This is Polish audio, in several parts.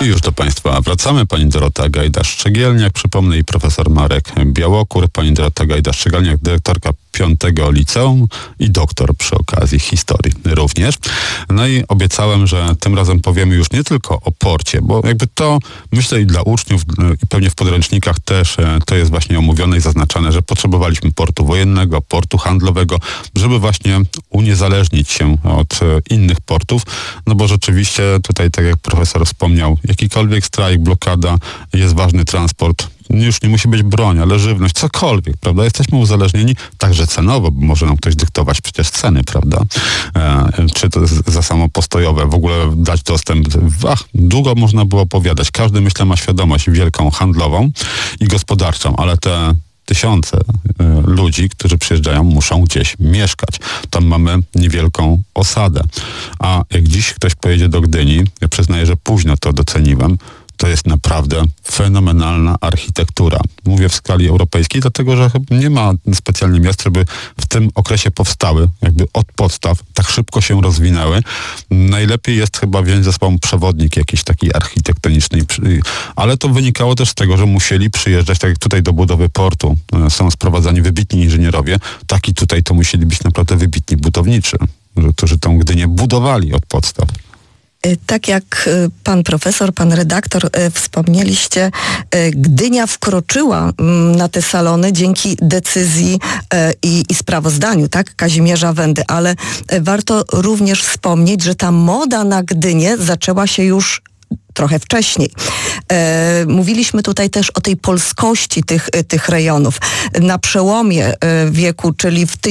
I już do Państwa wracamy. Pani Dorota Gajdasz-Szczegielniak, przypomnę, i profesor Marek Białokór. Pani Dorota Gajdasz-Szczegielniak, dyrektorka 5. liceum i doktor przy okazji historii również. No i obiecałem, że tym razem powiemy już nie tylko o porcie, bo jakby to, myślę, i dla uczniów, i pewnie w podręcznikach też to jest właśnie omówione i zaznaczane, że potrzebowaliśmy portu wojennego, portu handlowego, żeby właśnie uniezależnić się od innych portów, no bo rzeczywiście tutaj, tak jak profesor wspomniał, jakikolwiek strajk, blokada, jest ważny transport. Już nie musi być broń, ale żywność, cokolwiek, prawda? Jesteśmy uzależnieni także cenowo, bo może nam ktoś dyktować przecież ceny, prawda? Czy to za samopostojowe, w ogóle dać dostęp. Długo można było opowiadać. Każdy, myślę, ma świadomość wielką handlową i gospodarczą, ale te tysiące ludzi, którzy przyjeżdżają, muszą gdzieś mieszkać. Tam mamy niewielką osadę. A jak dziś ktoś pojedzie do Gdyni, ja przyznaję, że późno to doceniłem, to jest naprawdę fenomenalna architektura. Mówię w skali europejskiej, dlatego że nie ma specjalnie miast, żeby w tym okresie powstały, jakby od podstaw, tak szybko się rozwinęły. Najlepiej jest chyba wziąć ze sobą przewodnik jakiś taki architektoniczny, ale to wynikało też z tego, że musieli przyjeżdżać, tak jak tutaj do budowy portu są sprowadzani wybitni inżynierowie, tak i tutaj to musieli być naprawdę wybitni budowniczy, którzy tą Gdynię budowali od podstaw. Tak jak pan profesor, pan redaktor wspomnieliście, Gdynia wkroczyła na te salony dzięki decyzji i sprawozdaniu, tak, Kazimierza Wędy, ale warto również wspomnieć, że ta moda na Gdynię zaczęła się już trochę wcześniej. Mówiliśmy tutaj też o tej polskości tych rejonów. Na przełomie wieku, czyli w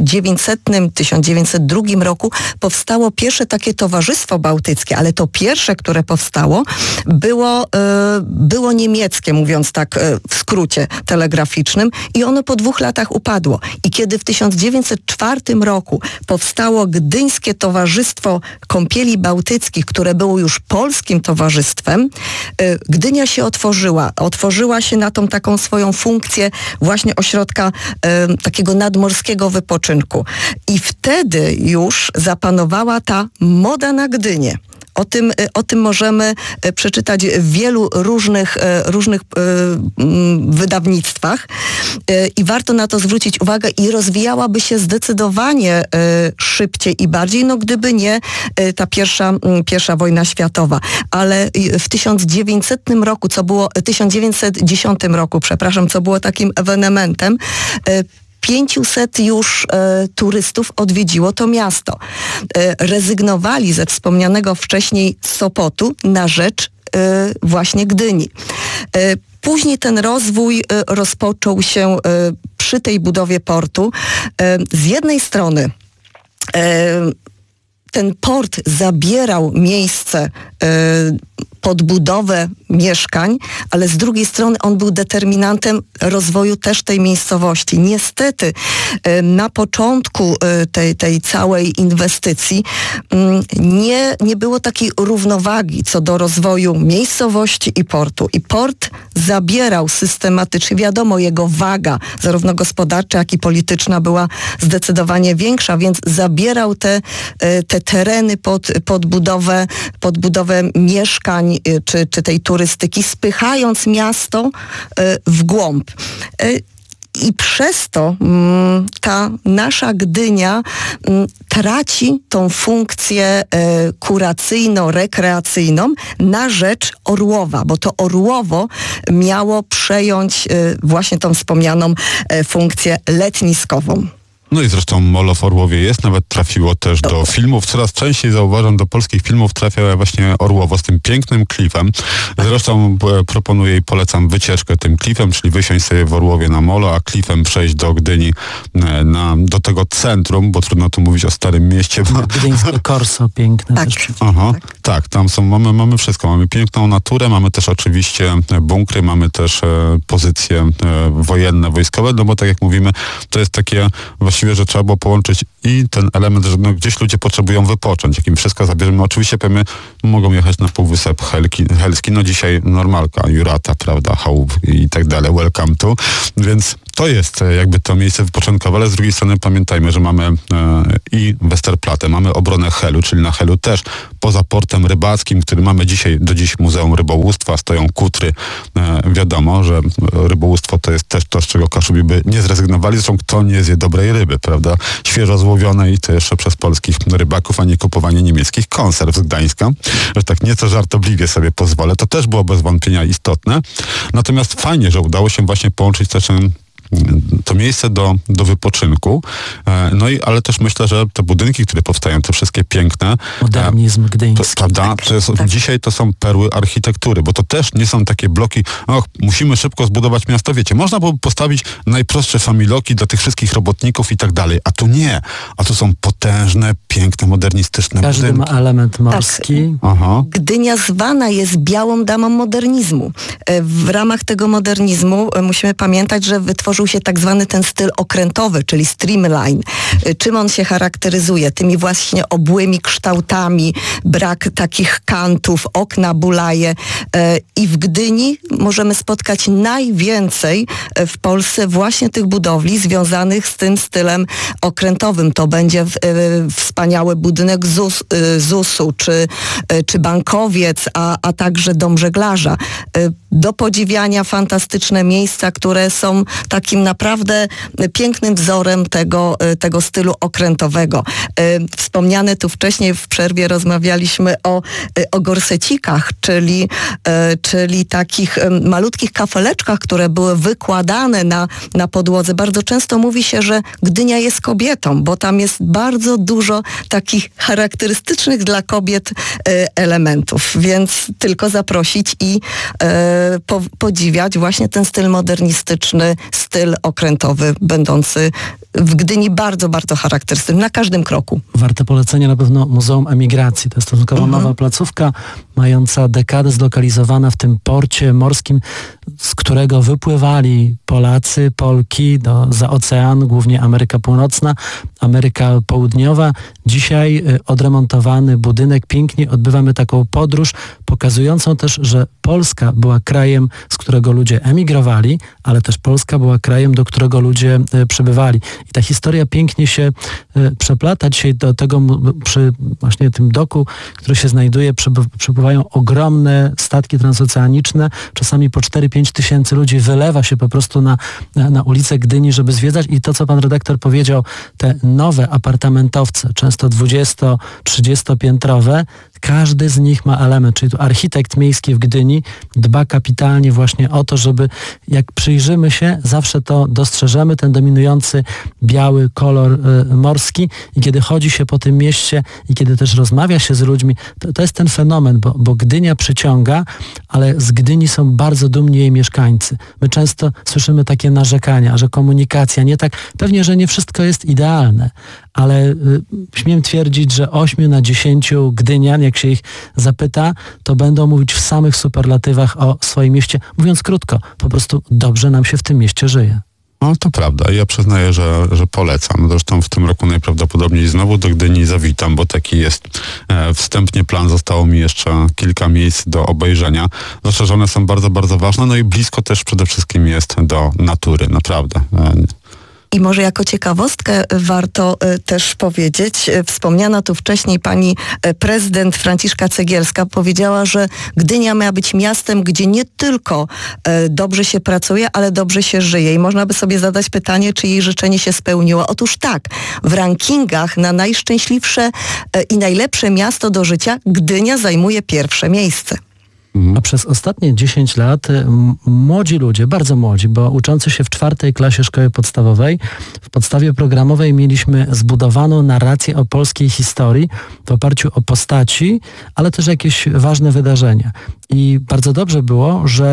1902 roku powstało pierwsze takie towarzystwo bałtyckie, ale to pierwsze, które powstało, było niemieckie, mówiąc tak w skrócie telegraficznym, i ono po 2 latach upadło. I kiedy w 1904 roku powstało Gdyńskie Towarzystwo Kąpieli Bałtyckich, które było już polskim towarzystwem, Gdynia się otworzyła. Otworzyła się na tą taką swoją funkcję właśnie ośrodka takiego nadmorskiego wypoczynku. I wtedy już zapanowała ta moda na Gdynię. O tym możemy przeczytać w wielu różnych wydawnictwach i warto na to zwrócić uwagę i rozwijałaby się zdecydowanie szybciej i bardziej, no gdyby nie ta pierwsza wojna światowa. Ale w 1910 roku, co było takim ewenementem, 500 już turystów odwiedziło to miasto. Rezygnowali ze wspomnianego wcześniej Sopotu na rzecz właśnie Gdyni. Później ten rozwój rozpoczął się przy tej budowie portu. Z jednej strony ten port zabierał miejsce pod budowę mieszkań, ale z drugiej strony on był determinantem rozwoju też tej miejscowości. Niestety na początku tej całej inwestycji nie było takiej równowagi co do rozwoju miejscowości i portu. I port zabierał systematycznie, wiadomo, jego waga, zarówno gospodarcza, jak i polityczna, była zdecydowanie większa, więc zabierał te tereny pod budowę mieszkań czy tej turystyki, spychając miasto w głąb. I przez to ta nasza Gdynia traci tą funkcję kuracyjno-rekreacyjną na rzecz Orłowa, bo to Orłowo miało przejąć właśnie tą wspomnianą funkcję letniskową. No i zresztą Molo w Orłowie jest, nawet trafiło też do filmów. Coraz częściej zauważam, do polskich filmów trafia właśnie Orłowo z tym pięknym klifem. Zresztą proponuję i polecam wycieczkę tym klifem, czyli wysiąść sobie w Orłowie na Molo, a klifem przejść do Gdyni, do tego centrum, bo trudno tu mówić o Starym Mieście. Gdyńskie Corso piękne. Tak. Też. Aha, tak, tam mamy wszystko. Mamy piękną naturę, mamy też oczywiście bunkry, mamy też pozycje wojenne, wojskowe, no bo tak jak mówimy, to jest takie właściwie, że trzeba było połączyć i ten element, że gdzieś ludzie potrzebują wypocząć, jak im wszystko zabierzemy. Oczywiście powiemy, mogą jechać na Półwysep Helski, dzisiaj normalka, Jurata, prawda, Chałów i tak dalej, welcome to, więc to jest jakby to miejsce wypoczynkowe, ale z drugiej strony pamiętajmy, że mamy i Westerplatte, mamy obronę Helu, czyli na Helu też poza portem rybackim, który mamy do dziś Muzeum Rybołówstwa, stoją kutry. Wiadomo, że rybołówstwo to jest też to, z czego Kaszubi by nie zrezygnowali. Zresztą kto nie zje dobrej ryby, prawda? Świeżo złowione i to jeszcze przez polskich rybaków, a nie kupowanie niemieckich konserw z Gdańska. Że tak nieco żartobliwie sobie pozwolę. To też było bez wątpienia istotne. Natomiast fajnie, że udało się właśnie połączyć też to miejsce do wypoczynku. Ale też myślę, że te budynki, które powstają, te wszystkie piękne... Modernizm gdyński. Prawda? Dzisiaj to są perły architektury, bo to też nie są takie bloki, musimy szybko zbudować miasto, wiecie, można było postawić najprostsze familoki dla tych wszystkich robotników i tak dalej, a tu nie. A tu są potężne, piękne, modernistyczne budynki. Każdy ma element morski. Tak. Gdynia zwana jest białą damą modernizmu. W ramach tego modernizmu musimy pamiętać, że wytworzył się tak zwany ten styl okrętowy, czyli streamline. Czym on się charakteryzuje? Tymi właśnie obłymi kształtami, brak takich kantów, okna bulaje. I w Gdyni możemy spotkać najwięcej w Polsce właśnie tych budowli związanych z tym stylem okrętowym. To będzie wspaniały budynek ZUS-u, czy bankowiec, a także dom żeglarza. Do podziwiania fantastyczne miejsca, które są takim naprawdę pięknym wzorem tego stylu okrętowego. Wspomniane tu wcześniej w przerwie rozmawialiśmy o gorsecikach, czyli takich malutkich kafeleczkach, które były wykładane na podłodze. Bardzo często mówi się, że Gdynia jest kobietą, bo tam jest bardzo dużo takich charakterystycznych dla kobiet elementów, więc tylko zaprosić i podziwiać właśnie ten styl modernistyczny, styl okrętowy, będący w Gdyni bardzo, bardzo charakterystyczny na każdym kroku. Warte polecenia na pewno Muzeum Emigracji. To jest stosunkowo nowa placówka, mająca dekadę, zlokalizowana w tym porcie morskim, z którego wypływali Polacy, Polki za ocean, głównie Ameryka Północna, Ameryka Południowa. Dzisiaj odremontowany budynek, pięknie odbywamy taką podróż, pokazującą też, że Polska była krajem, z którego ludzie emigrowali, ale też Polska była krajem, do którego ludzie przybywali. I ta historia pięknie się przeplata. Dzisiaj do tego przy właśnie tym doku, który się znajduje, przypływają ogromne statki transoceaniczne. Czasami po 4-5 tysięcy ludzi wylewa się po prostu na ulicę Gdyni, żeby zwiedzać. I to, co pan redaktor powiedział, te nowe apartamentowce, często 20-30 piętrowe, każdy z nich ma element, czyli tu architekt miejski w Gdyni dba kapitalnie właśnie o to, żeby jak przyjrzymy się, zawsze to dostrzeżemy, ten dominujący biały kolor morski i kiedy chodzi się po tym mieście i kiedy też rozmawia się z ludźmi, to jest ten fenomen, bo Gdynia przyciąga, ale z Gdyni są bardzo dumni jej mieszkańcy. My często słyszymy takie narzekania, że komunikacja nie tak, pewnie, że nie wszystko jest idealne, ale śmiem twierdzić, że 8 na 10 gdynian, jak się ich zapyta, to będą mówić w samych superlatywach o swoim mieście. Mówiąc krótko, po prostu dobrze nam się w tym mieście żyje. No to prawda. Ja przyznaję, że polecam. Zresztą w tym roku najprawdopodobniej znowu do Gdyni zawitam, bo taki jest wstępnie plan. Zostało mi jeszcze kilka miejsc do obejrzenia. Zwłaszcza, że one są bardzo, bardzo ważne. No i blisko też przede wszystkim jest do natury. Naprawdę. I może jako ciekawostkę warto też powiedzieć, wspomniana tu wcześniej pani prezydent Franciszka Cegielska powiedziała, że Gdynia miała być miastem, gdzie nie tylko dobrze się pracuje, ale dobrze się żyje. I można by sobie zadać pytanie, czy jej życzenie się spełniło. Otóż tak, w rankingach na najszczęśliwsze i najlepsze miasto do życia Gdynia zajmuje pierwsze miejsce. A przez ostatnie 10 lat młodzi ludzie, bardzo młodzi, bo uczący się w 4. klasie szkoły podstawowej, w podstawie programowej mieliśmy zbudowaną narrację o polskiej historii w oparciu o postaci, ale też jakieś ważne wydarzenia. I bardzo dobrze było, że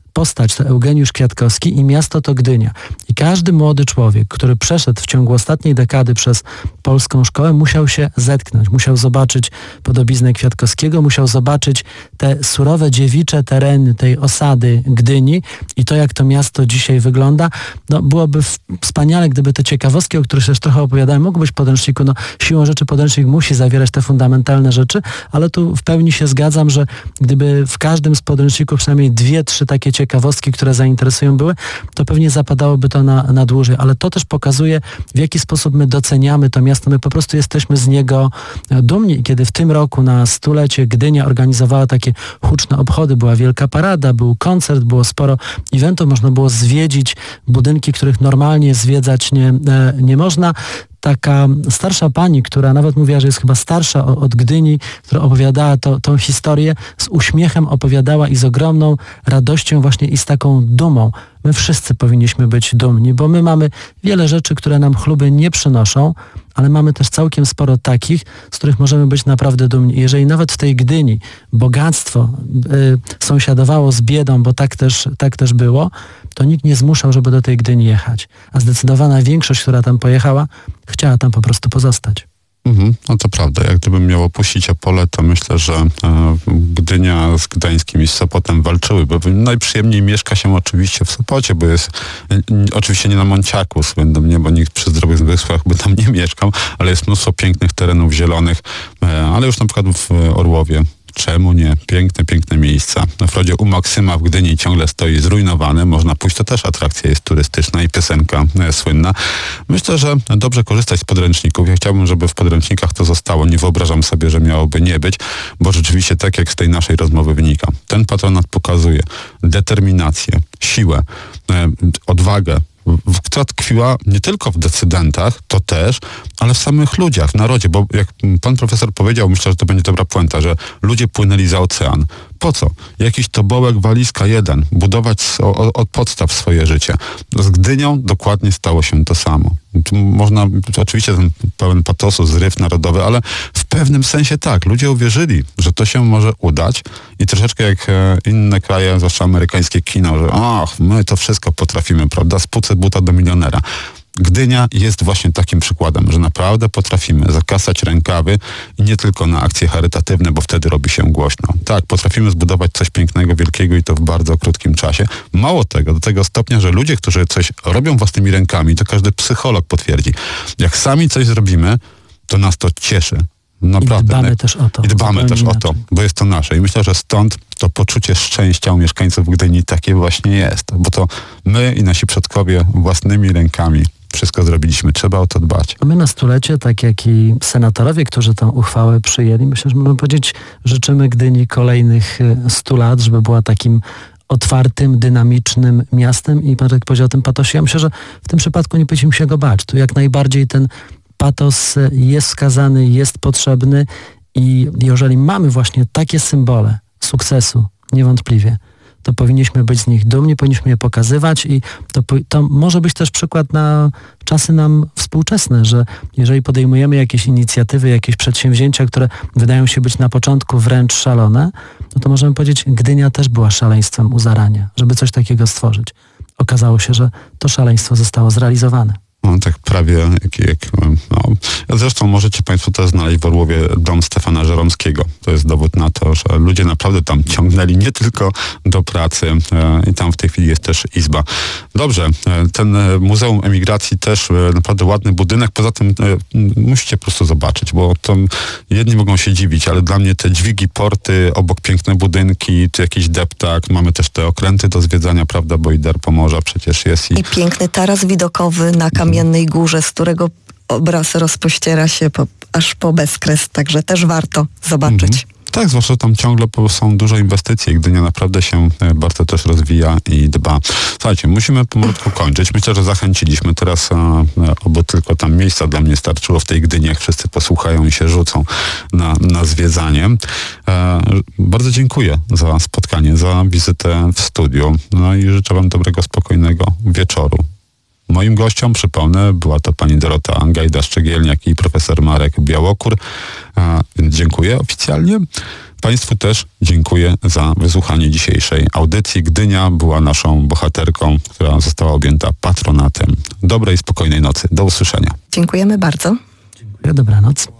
postać to Eugeniusz Kwiatkowski i miasto to Gdynia. I każdy młody człowiek, który przeszedł w ciągu ostatniej dekady przez polską szkołę, musiał się zetknąć, musiał zobaczyć podobiznę Kwiatkowskiego, musiał zobaczyć te surowe, dziewicze tereny tej osady Gdyni i to, jak to miasto dzisiaj wygląda. No, byłoby wspaniale, gdyby te ciekawostki, o których też trochę opowiadałem, mogły być w podręczniku. No, siłą rzeczy podręcznik musi zawierać te fundamentalne rzeczy, ale tu w pełni się zgadzam, że gdyby w każdym z podręczników przynajmniej 2-3 takie ciekawostki, które zainteresują były, to pewnie zapadałoby to na dłużej. Ale to też pokazuje, w jaki sposób my doceniamy to miasto. My po prostu jesteśmy z niego dumni. I kiedy w tym roku na 100-lecie Gdynia organizowała takie huczne obchody, była wielka parada, był koncert, było sporo eventów, można było zwiedzić budynki, których normalnie zwiedzać nie można. Taka starsza pani, która nawet mówiła, że jest chyba starsza od Gdyni, która opowiadała tą historię, z uśmiechem opowiadała i z ogromną radością właśnie i z taką dumą. My wszyscy powinniśmy być dumni, bo my mamy wiele rzeczy, które nam chluby nie przynoszą, ale mamy też całkiem sporo takich, z których możemy być naprawdę dumni. I jeżeli nawet w tej Gdyni bogactwo sąsiadowało z biedą, bo tak też było, to nikt nie zmuszał, żeby do tej Gdyni jechać. A zdecydowana większość, która tam pojechała, chciała tam po prostu pozostać. No to prawda. Jak gdybym miał opuścić Opole, to myślę, że Gdynia z Gdańskim i z Sopotem walczyły, bo najprzyjemniej mieszka się oczywiście w Sopocie, bo jest oczywiście nie na Monciaku słynnym, nie, bo nikt przy zdrowych zmysłach by tam nie mieszkał, ale jest mnóstwo pięknych terenów zielonych, ale już na przykład w Orłowie. Czemu nie? Piękne miejsca. Na wrodzie u Maksyma w Gdyni ciągle stoi zrujnowany. Można pójść, to też atrakcja jest turystyczna i piosenka słynna. Myślę, że dobrze korzystać z podręczników. Ja chciałbym, żeby w podręcznikach to zostało. Nie wyobrażam sobie, że miałoby nie być, bo rzeczywiście tak jak z tej naszej rozmowy wynika. Ten patronat pokazuje determinację, siłę, odwagę, która tkwiła nie tylko w decydentach, to też, ale w samych ludziach, w narodzie, bo jak pan profesor powiedział, myślę, że to będzie dobra puenta, że ludzie płynęli za ocean. Po co? Jakiś tobołek, walizka jeden, budować od podstaw swoje życie. Z Gdynią dokładnie stało się to samo. Można, oczywiście ten pełen patosu, zryw narodowy, ale w pewnym sensie tak, ludzie uwierzyli, że to się może udać i troszeczkę jak inne kraje, zwłaszcza amerykańskie kino, że my to wszystko potrafimy, prawda, z pucy buta do milionera. Gdynia jest właśnie takim przykładem, że naprawdę potrafimy zakasać rękawy i nie tylko na akcje charytatywne, bo wtedy robi się głośno. Tak, potrafimy zbudować coś pięknego, wielkiego i to w bardzo krótkim czasie. Mało tego, do tego stopnia, że ludzie, którzy coś robią własnymi rękami, to każdy psycholog potwierdzi. Jak sami coś zrobimy, to nas to cieszy. Naprawdę. I dbamy też o to. I dbamy też o to, bo jest to nasze. I myślę, że stąd to poczucie szczęścia u mieszkańców Gdyni takie właśnie jest. Bo to my i nasi przodkowie własnymi rękami wszystko zrobiliśmy. Trzeba o to dbać. My na 100-lecie, tak jak i senatorowie, którzy tę uchwałę przyjęli, myślę, że możemy powiedzieć, życzymy Gdyni kolejnych 100 lat, żeby była takim otwartym, dynamicznym miastem. I pan tak powiedział o tym patosie. Ja myślę, że w tym przypadku nie powinniśmy się go bać. Tu jak najbardziej ten patos jest wskazany, jest potrzebny i jeżeli mamy właśnie takie symbole sukcesu, niewątpliwie, to powinniśmy być z nich dumni, powinniśmy je pokazywać i to może być też przykład na czasy nam współczesne, że jeżeli podejmujemy jakieś inicjatywy, jakieś przedsięwzięcia, które wydają się być na początku wręcz szalone, no to możemy powiedzieć, Gdynia też była szaleństwem u zarania, żeby coś takiego stworzyć. Okazało się, że to szaleństwo zostało zrealizowane. No, tak prawie Zresztą możecie państwo też znaleźć w Orłowie dom Stefana Żeromskiego. To jest dowód na to, że ludzie naprawdę tam ciągnęli nie tylko do pracy i tam w tej chwili jest też izba. Dobrze, ten Muzeum Emigracji też naprawdę ładny budynek. Poza tym musicie po prostu zobaczyć, bo to jedni mogą się dziwić, ale dla mnie te dźwigi, porty, obok piękne budynki, tu jakiś deptak, mamy też te okręty do zwiedzania, prawda, bo i der Pomorza przecież jest. I piękny taras widokowy na Kamiennej Górze, z którego obraz rozpościera się aż po bezkres, także też warto zobaczyć. Tak, zwłaszcza tam ciągle są duże inwestycje. Gdynia naprawdę się bardzo też rozwija i dba. Słuchajcie, musimy pomalutku kończyć. Myślę, że zachęciliśmy teraz, oby tylko tam miejsca dla mnie starczyło w tej Gdyni, jak wszyscy posłuchają i się rzucą na zwiedzanie. Bardzo dziękuję za spotkanie, za wizytę w studiu. No i życzę wam dobrego, spokojnego wieczoru. Moim gościom, przypomnę, była to pani Dorota Gajdasz-Czegielniak i profesor Marek Białokór. Dziękuję oficjalnie. Państwu też dziękuję za wysłuchanie dzisiejszej audycji. Gdynia była naszą bohaterką, która została objęta patronatem. Dobrej, spokojnej nocy. Do usłyszenia. Dziękujemy bardzo. Dziękuję, dobranoc.